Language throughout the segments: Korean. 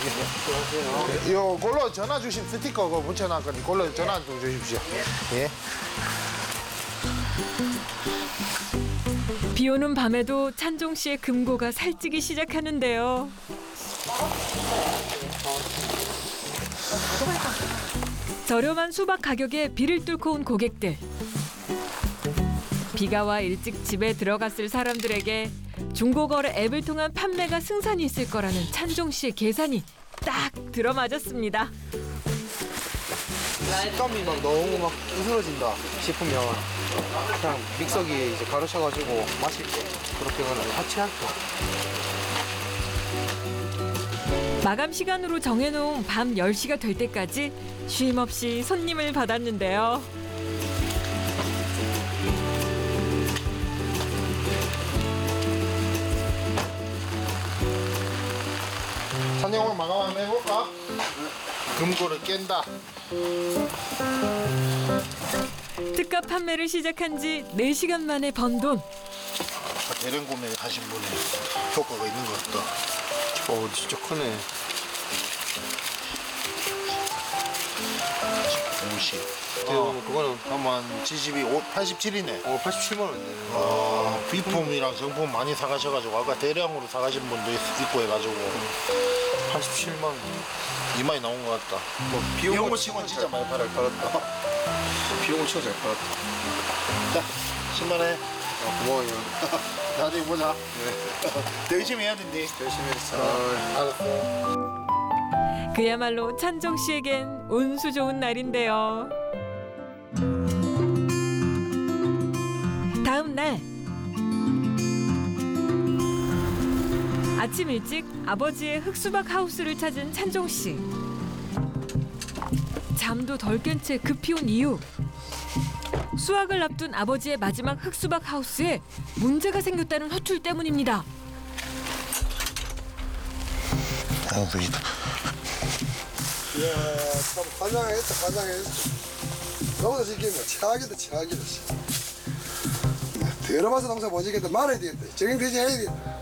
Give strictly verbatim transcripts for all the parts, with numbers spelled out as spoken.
예. 요 걸로 전화 주신 스티커 그거 붙여놨거니 걸로 전화 좀 주십시오. 예. 비 오는 밤에도 찬종 씨의 금고가 살찌기 시작하는데요. 저렴한 수박 가격에 비를 뚫고 온 고객들. 비가 와 일찍 집에 들어갔을 사람들에게 중고거래 앱을 통한 판매가 승산이 있을 거라는 찬종 씨의 계산이 딱 들어맞았습니다. 식감이 막 너무 막 으스러진다 싶으면 그냥 믹서기에 이제 가르쳐가지고 마실 때 그렇게 그냥 하체할게. 마감 시간으로 정해놓은 밤 열 시가 될 때까지 쉼 없이 손님을 받았는데요. 사장님 오늘 마감 한번 해볼까? 금고를 깬다. 특가 판매를 시작한 지 네 시간 만에 번 돈. 대량 구매 하신 분이 효과가 있는 것 같다. 어 진짜 크네. 오십. 어, 그거는 한번 칠십이, 팔십칠이네. 어 팔십칠만 원이네. 아, 비품이랑 정품 많이 사가셔가지고 아까 대량으로 사가신 분도 있- 있고 해가지고 팔십칠만 원. 이만이 나온 것 같다. 뭐 비용을 치고는 진짜 많이 팔을 팔았다. 비용을 치고 잘 팔았다. 자, 십만에 아, 고마워요. 나중에 보자. 더 열심히 해야 된대. 열심히 했어. 알았어. 그야말로 찬종 씨에겐 운수 좋은 날인데요. 다음 날 아침 일찍 아버지의 흑수박 하우스를 찾은 찬종 씨. 잠도 덜 깬 채 급히 온 이유. 수확을 앞둔 아버지의 마지막 흑수박 하우스에 문제가 생겼다는 호출 때문입니다. 양수이다. 이야, 참 환장했다, 환장했어. 여기서 지키면 최악이다, 최악이다. 들어봐서 농사 못 지겠다, 말아야 되겠다. 적용되지 해야 되겠다.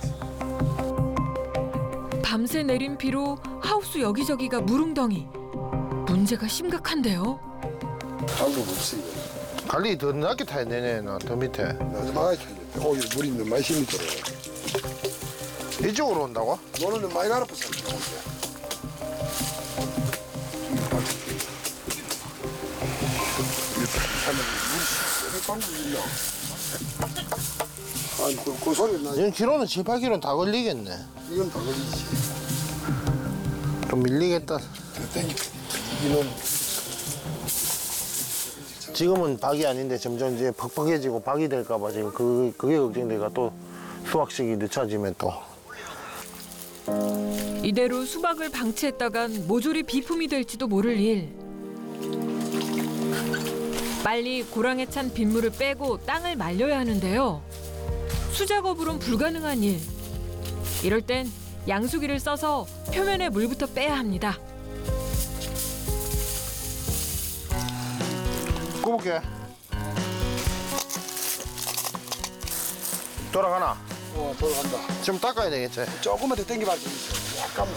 밤새 내린 비로 하우스 여기저기가 물웅덩이. 문제가 심각한데요. 방법 없어, 이거. 관리 더 낮게 타야 되네, 나 더 밑에. 나도 막아야 되겠다. 어, 이거 물이 너무 많이 심이 들어. 이쪽으로 온다고? 너는 많이 갈아엎었어, 이거. 방법이 있나? 아니, 그, 그 소리 나. 지금 키로는 칠, 팔 킬로는 다 걸리겠네. 이건 다 걸리지. 좀 밀리겠다. 땡기. 이는 지금은 박이 아닌데 점점 이제 퍽퍽해지고 박이 될까봐 지금 그, 그게 걱정되니까 또 수확식이 늦춰지면 또. 이대로 수박을 방치했다간 모조리 비품이 될지도 모를 일. 빨리 고랑에 찬 빗물을 빼고 땅을 말려야 하는데요. 수작업으론 불가능한 일. 이럴 땐 양수기를 써서 표면에 물부터 빼야 합니다. 꼽을게. 돌아가나? 어, 돌아간다. 좀 닦아야 되겠지? 조금만 더 땡겨봐. 약간만.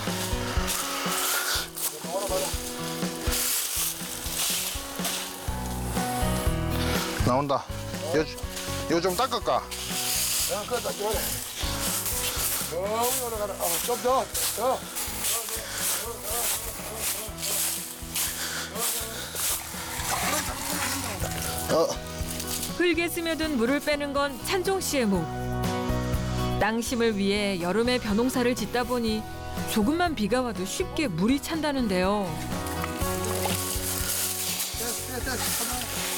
나온다. 요, 요 좀 닦을까? 야, 그거 딱 좋아해. 너무 올라가라. 어, 좀 더, 더. 어, 흙에 스며든 물을 빼는 건 찬종 씨의 목. 땅심을 위해 여름에 벼농사를 짓다 보니 조금만 비가 와도 쉽게 물이 찬다는데요. 됐어, 됐어, 됐어.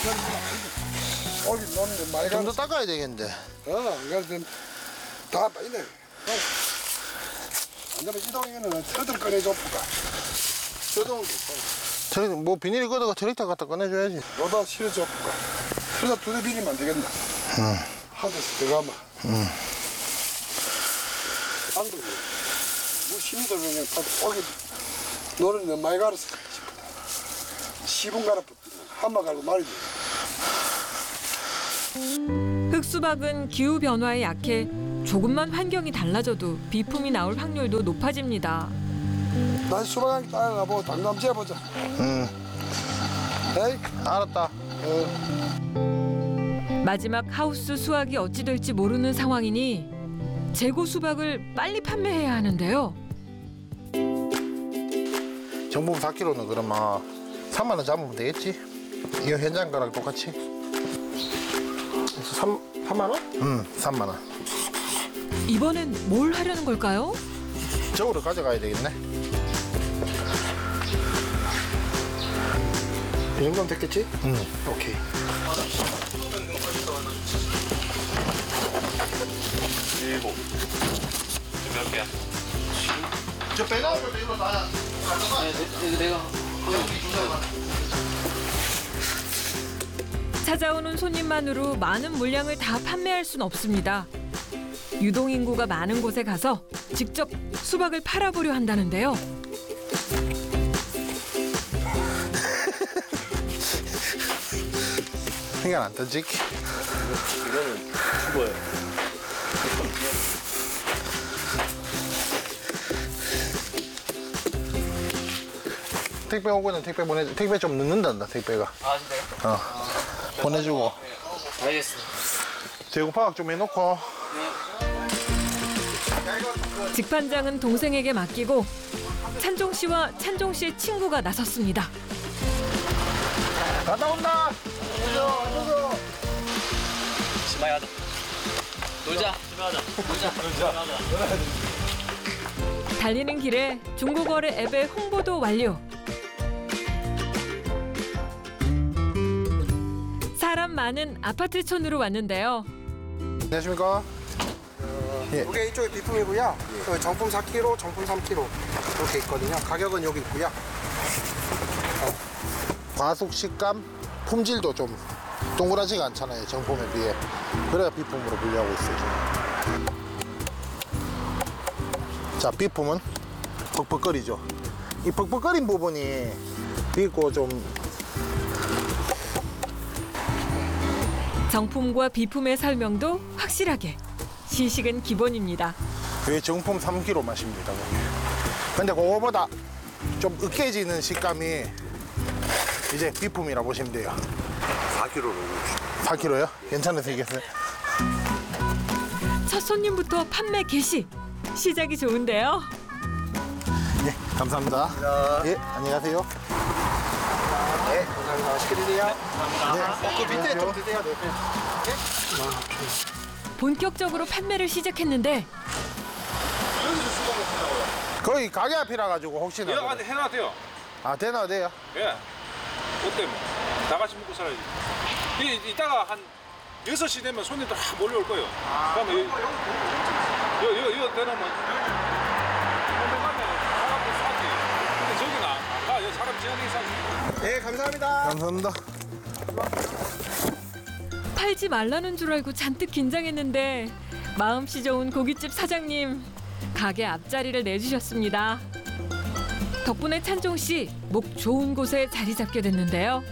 오기 놓는데 많이 좀 가. 더 닦아야 되겠는데. 어, 이거 다 빠이네. 안 되면 이동이는 트럭을 꺼내줘 볼까? 저동 저리, 뭐 비닐이 걷어가 트랙터 갖다 꺼내줘야지. 로다 실어줘 볼까? 트럭 두대 비리면 안 되겠나? 응. 한 대씩 들어가면. 응. 안 되고 물 힘이 들면 다 오기 너는 너 많이 갈았어. 십 분 갈아 한마 갈고 말이지. 흑수박은 기후 변화에 약해 조금만 환경이 달라져도 비품이 나올 확률도 높아집니다. 난 수박 한 개 따라가보고 당감 재보자. 응, 에이, 알았다. 마지막 하우스 수확이 어찌 될지 모르는 상황이니 재고 수박을 빨리 판매해야 하는데요. 정품 사 킬로그램는 그러면 삼만 원 잡으면 되겠지? 이거 현장 거랑 똑같이? 삼 삼만 원? 응, 삼만 원. 이번엔 뭘 하려는 걸까요? 저으로 가져가야 되겠네. 이 정도면 됐겠지? 응. 오케이. 일곱. 몇 개야? 저 빼가고 이거 나 이거 내가 찾아오는 손님만으로 많은 물량을 다 판매할 순 없습니다. 유동인구가 많은 곳에 가서 직접 수박을 팔아보려 한다는데요. 생각 안 떠지? 이거는 죽어요. 택배 오고는 택배 보내 택배 좀 늦는단다 택배가. 아 진짜요? 어. 보내주고. 알겠습니다. 재고 파악 좀 해놓고. 직판장은 동생에게 맡기고 찬종 씨와 찬종 씨의 친구가 나섰습니다. 갔다 온다. 심하게 하자. 놀자. 심하게 하자. 놀자. 놀자. 달리는 길에 중고거래 앱의 홍보도 완료. 사람 많은 아파트촌으로 왔는데요. 안녕하십니까? 예. 이게 이쪽에 비품이고요. 그 정품 사 킬로그램, 정품 삼 킬로그램 이렇게 있거든요. 가격은 여기 있고요. 과속 식감, 품질도 좀 동그랗지가 않잖아요 정품에 비해. 그래야 비품으로 분류하고 있어요 지금. 자, 비품은 벅벅거리죠. 이 벅벅거린 부분이 비고 좀 정품과 비품의 설명도 확실하게. 시식은 기본입니다. 그게 정품 삼 킬로그램 맛입니다. 근데 그거보다 좀 으깨지는 식감이 이제 비품이라 보시면 돼요. 사 킬로그램로. 사 킬로그램요? 괜찮으시겠어요? 첫 손님부터 판매 개시. 시작이 좋은데요. 예, 감사합니다. 예, 안녕하세요. 네, 감사합니다. 맛있게 드세요. 네, 그 밑에 좀 드세요. 네. 본격적으로 판매를 시작했는데 거의 가게 앞이라 가지고 혹시나. 예약한테 해놔도요. 아, 되나 돼요? 예. 어때 뭐. 다 같이 먹고 살아야지. 이, 이따가 한 여섯 시 되면 손님들 확 몰려올 거예요. 그러면 여기, 여기, 여기, 여기 되면 오늘 가면 사람들 사지. 근데 저기는 안 가. 여기 사람 제한이 이상. 네, 감사합니다. 감사합니다. 팔지 말라는 줄 알고 잔뜩 긴장했는데 마음씨 좋은 고깃집 사장님 가게 앞자리를 내주셨습니다. 덕분에 찬종 씨 목 좋은 곳에 자리 잡게 됐는데요.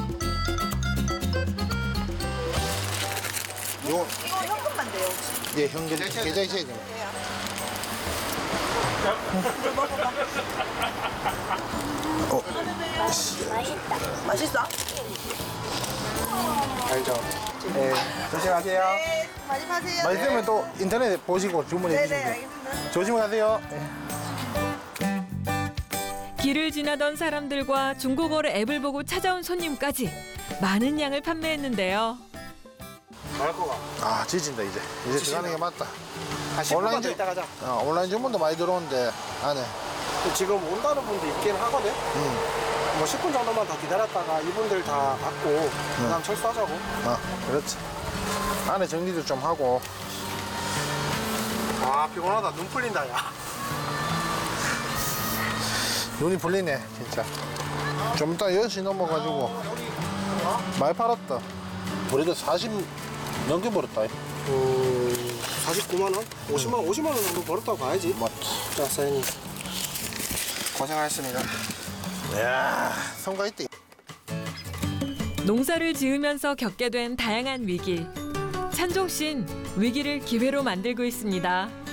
요, 이거 현금만 돼요. 예, 현금 계좌 이체죠. 어, 맛있어? 알죠. 네, 조심하세요. 네, 많이 파세요. 맛있으면 또 인터넷에 보시고 주문해 네네, 주시면 돼요. 알겠습니다. 조심히 가세요. 예. 길을 지나던 사람들과 중고거래 앱을 보고 찾아온 손님까지 많은 양을 판매했는데요. 나갈 거가. 아, 지진다 이제. 이제 들어가는 게 맞다. 한 십 분만 온라인 더 주- 있다 가자. 어, 온라인 주문도 많이 들어오는데 안에. 지금 온다는 분도 있긴 하거든. 음, 뭐 십 분 정도만 더 기다렸다가 이분들 다 받고 그다음 철수하자고. 아, 그렇지. 안에 정리도 좀 하고. 아 피곤하다. 눈 풀린다 야. 눈이 풀리네 진짜. 좀 이따 열 시 넘어가지고 많이 팔았다. 그래도 사십 넘게 벌었다. 음, 사십구만 원? 오십만 원, 오십만 원 정도 벌었다고 봐야지. 맞지. 자, 사장님. 고생하셨습니다. 이야, 성과있대. 농사를 지으면서 겪게 된 다양한 위기. 찬종 씨는 위기를 기회로 만들고 있습니다.